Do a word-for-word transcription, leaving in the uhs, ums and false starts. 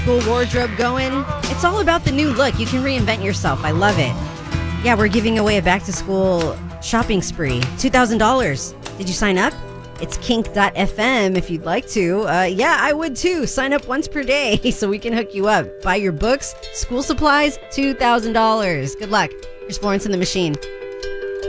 Cool wardrobe going. It's all about the new look. You can reinvent yourself. I love it. Yeah, we're giving away a back-to-school shopping spree. two thousand dollars. Did you sign up? It's kink dot f m if you'd like to. Uh, yeah, I would too. Sign up once per day so we can hook you up. Buy your books, school supplies, two thousand dollars. Good luck. Here's Florence and the Machine.